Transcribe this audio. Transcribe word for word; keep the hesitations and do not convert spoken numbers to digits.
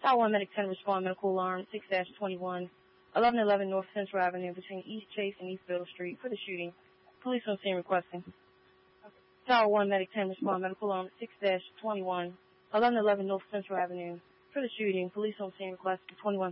Tower one Medic ten respond medical alarm six dash twenty-one, eleven eleven North Central Avenue between East Chase and East Biddle Street for the shooting. Police on scene requesting. Okay. Tower one Medic ten respond medical alarm six dash twenty-one, eleven eleven North Central Avenue for the shooting. Police on scene requesting twenty-one